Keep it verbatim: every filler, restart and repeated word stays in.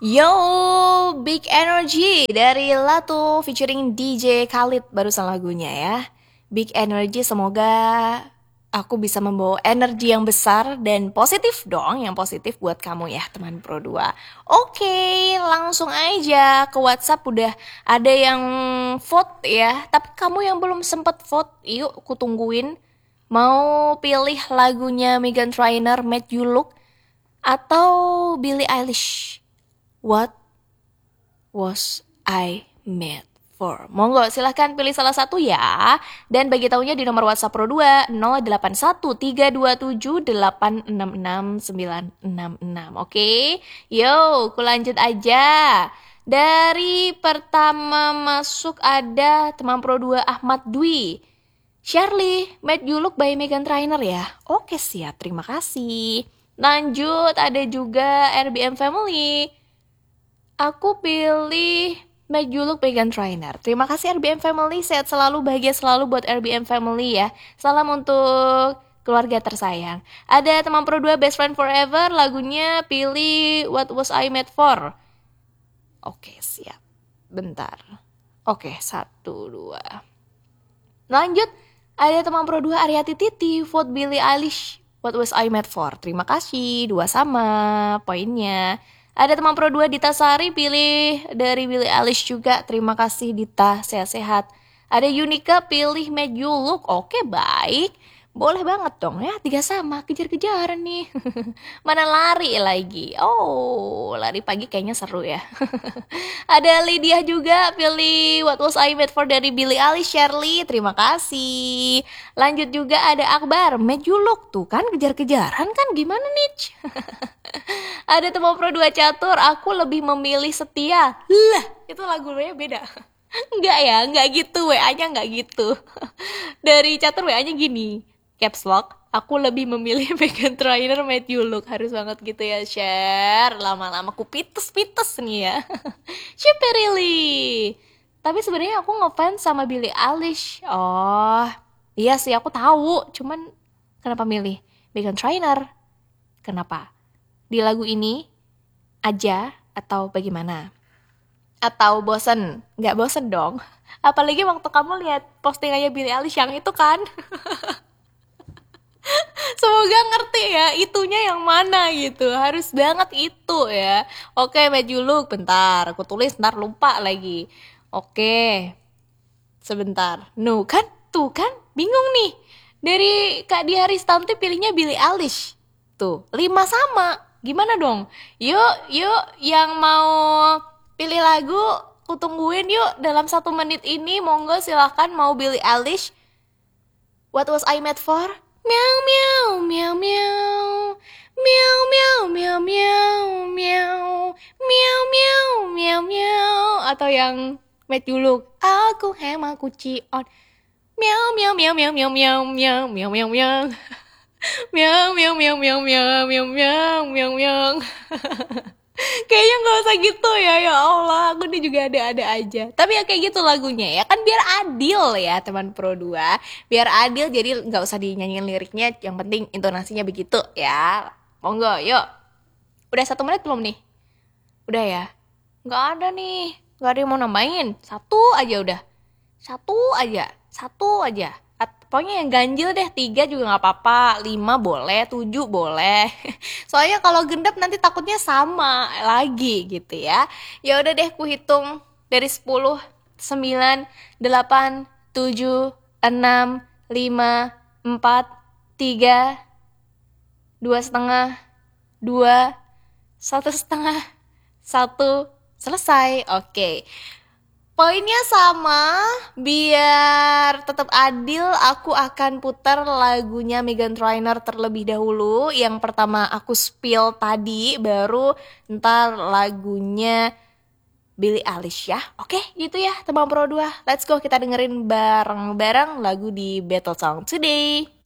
Yo, Big Energy dari Latu featuring D J Khalid barusan lagunya ya. Big Energy, semoga aku bisa membawa energi yang besar dan positif dong, yang positif buat kamu ya teman Pro dua. Oke, langsung aja ke WhatsApp udah ada yang vote ya. Tapi kamu yang belum sempet vote, yuk aku tungguin. Mau pilih lagunya Meghan Trainor, Made You Look, atau Billie Eilish, What Was I Made For? Monggo silahkan pilih salah satu ya. Dan bagi tahunya di nomor WhatsApp Pro dua nol delapan satu tiga dua tujuh delapan enam enam sembilan enam enam. Oke, yo aku lanjut aja. Dari pertama masuk ada teman Pro dua Ahmad Dwi. Shirley, Made You Look by Meghan Trainor ya. Oke siap, terima kasih. Lanjut ada juga R B M Family. Aku pilih Made You Look Meghan Trainor. Terima kasih R B M Family, sehat selalu, bahagia selalu buat R B M Family ya. Salam untuk keluarga tersayang. Ada teman Pro dua Best Friend Forever, lagunya pilih What Was I Made For. Oke siap, bentar. Oke, satu, dua. Lanjut, ada teman Pro dua Aryati Titi, vote Billie Eilish, What Was I Made For. Terima kasih, dua sama poinnya. Ada teman Pro dua Dita Sari, pilih dari Billie Eilish juga. Terima kasih Dita, sehat-sehat. Ada Yunika, pilih Made You Look. Oke, baik. Boleh banget dong ya, tiga sama, kejar-kejaran nih. Mana lari lagi? Oh, lari pagi kayaknya seru ya. Ada Lydia juga, pilih What Was I Made For dari Billie Eilish. Shirley, terima kasih. Lanjut juga ada Akbar, Made You Look. Tuh kan kejar-kejaran kan, gimana nih? Ada teman Pro dua Catur, aku lebih memilih Setia. Lah, itu lagunya beda. Enggak ya, enggak gitu, W A-nya enggak gitu. Dari Catur W A-nya gini, caps lock, aku lebih memilih Meghan Trainor Made You Look. Harus banget gitu ya, share. Lama-lama aku pites-pites nih ya. Super really. Tapi sebenarnya aku ngefans sama Billie Eilish. Oh, iya sih aku tahu. Cuman kenapa milih Meghan Trainor? Kenapa? Di lagu ini aja atau bagaimana? Atau bosen? Nggak bosen dong. Apalagi waktu kamu lihat postingannya Billie Eilish yang itu kan. Semoga ngerti ya, itunya yang mana gitu. Harus banget itu ya. Oke, Made You Look. Bentar, aku tulis ntar lupa lagi. Oke, sebentar. No kan, tuh kan, bingung nih. Dari Kak Diah Ristanti pilihnya Billie Eilish. Tuh, lima sama. Gimana dong? Yuk, yuk yang mau pilih lagu, aku tungguin yuk dalam satu menit ini. Monggo silahkan, mau Billie Eilish, What Was I Made For? Meow meow meow meow meow meow meow meow meow meow meow meow meow, atau yang Made You Look, aku hema kucion, meow meow meow meow meow meow meow meow meow meow meow meow meow meow meow meow meow meow meow. Kayaknya nggak usah gitu ya, ya Allah, aku nih juga ada-ada aja. Tapi ya kayak gitu lagunya ya, kan biar adil ya teman Pro dua. Biar adil, jadi nggak usah dinyanyiin liriknya, yang penting intonasinya begitu ya. Monggo, yuk. Udah satu menit belum nih? Udah ya? Nggak ada nih, nggak ada yang mau nambahin. Satu aja udah. Satu aja, satu aja. Pokoknya yang ganjil deh, tiga juga gak apa-apa, lima boleh, tujuh boleh. Soalnya kalau gendap nanti takutnya sama lagi gitu ya. Ya udah deh, ku hitung dari sepuluh, sembilan, delapan, tujuh, enam, lima, empat, tiga, dua setengah, dua, satu setengah, satu, selesai. Oke. Poinnya sama, biar tetap adil aku akan putar lagunya Meghan Trainor terlebih dahulu. Yang pertama aku spill tadi, baru ntar lagunya Billie Eilish ya. Oke, gitu ya teman Pro dua. Let's go, kita dengerin bareng-bareng lagu di Battle Song Today.